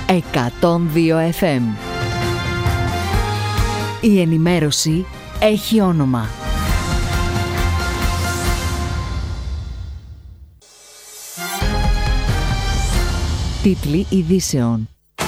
102 FM. Η ενημέρωση έχει όνομα. Τίτλοι ειδήσεων.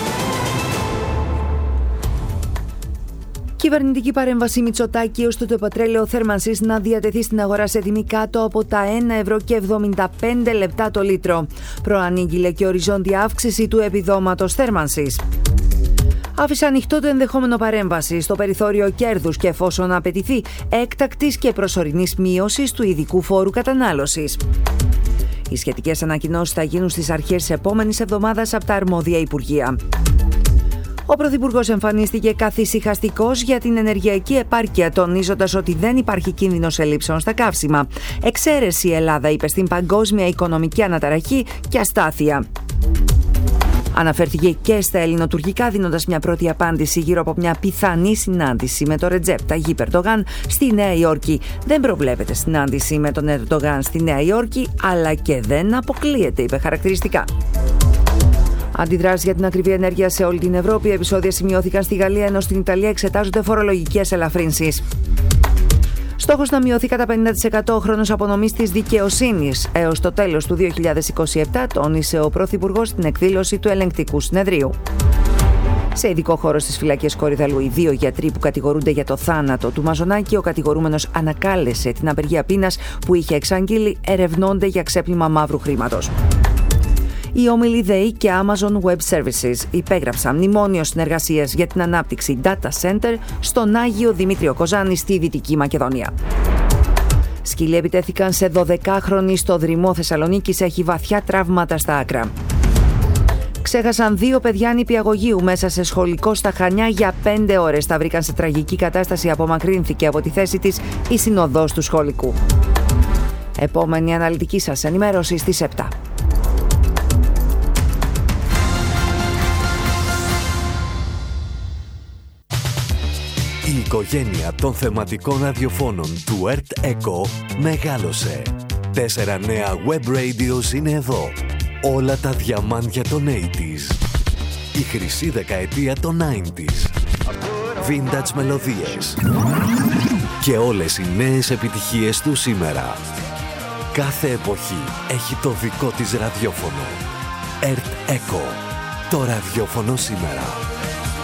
Κυβερνητική παρέμβαση Μητσοτάκη ώστε το πετρέλαιο θέρμανσης να διατεθεί στην αγορά σε τιμή κάτω από τα 1,75 ευρώ το λίτρο. Προανήγγειλε και οριζόντια αύξηση του επιδόματος θέρμανσης. Άφησε ανοιχτό το ενδεχόμενο παρέμβαση στο περιθώριο κέρδους και εφόσον απαιτηθεί έκτακτης και προσωρινής μείωσης του ειδικού φόρου κατανάλωσης. Οι σχετικές ανακοινώσεις θα γίνουν στις αρχές της επόμενης εβδομάδας από τα αρμόδια υπουργεία. Ο Πρωθυπουργός εμφανίστηκε καθησυχαστικός για την ενεργειακή επάρκεια, τονίζοντας ότι δεν υπάρχει κίνδυνος ελλείψεων στα καύσιμα. Εξαίρεση η Ελλάδα, είπε, στην παγκόσμια οικονομική αναταραχή και αστάθεια. Αναφέρθηκε και στα ελληνοτουρκικά, δίνοντας μια πρώτη απάντηση γύρω από μια πιθανή συνάντηση με τον Ρετζέπ Ταγιίπ Ερντογάν στη Νέα Υόρκη. Δεν προβλέπεται συνάντηση με τον Ερντογάν στη Νέα Υόρκη, αλλά και δεν αποκλείεται, είπε χαρακτηριστικά. Αντιδράσεις για την ακριβή ενέργεια σε όλη την Ευρώπη. Επεισόδια σημειώθηκαν στη Γαλλία, ενώ στην Ιταλία εξετάζονται φορολογικές ελαφρύνσεις. Στόχος να μειωθεί κατά 50% ο χρόνος απονομής της δικαιοσύνης έως το τέλος του 2027, τόνισε ο Πρωθυπουργός στην εκδήλωση του Ελεγκτικού Συνεδρίου. Σε ειδικό χώρο στις φυλακές Κορυδαλού, οι δύο γιατροί που κατηγορούνται για το θάνατο του Μαζονάκη, ο κατηγορούμενος ανακάλεσε την απεργία πείνας που είχε εξαγγείλει, ερευνώνται για ξέπλυμα μαύρου χρήματος. Οι όμιλοι ΔΕΗ και Amazon Web Services υπέγραψαν μνημόνιο συνεργασίας για την ανάπτυξη data center στον Άγιο Δημήτριο Κοζάνη στη Δυτική Μακεδονία. Σκύλοι επιτέθηκαν σε 12χρονη στο Δρυμό Θεσσαλονίκης, έχει βαθιά τραύματα στα άκρα. Ξέχασαν 2 παιδιά νηπιαγωγείου μέσα σε σχολικό στα Χανιά για 5 ώρες. Τα βρήκαν σε τραγική κατάσταση, απομακρύνθηκε από τη θέση της η συνοδός του σχολικού. Επόμενη αναλυτική σας ενημέρωση στις 7. Η οικογένεια των θεματικών ραδιοφώνων του Earth Echo μεγάλωσε. 4 νέα web radios είναι εδώ. Όλα τα διαμάντια των 80s. Η χρυσή δεκαετία των 90s. Vintage μελωδίες. Και όλες οι νέες επιτυχίες του σήμερα. Κάθε εποχή έχει το δικό της ραδιόφωνο. Earth Echo. Το ραδιόφωνο σήμερα.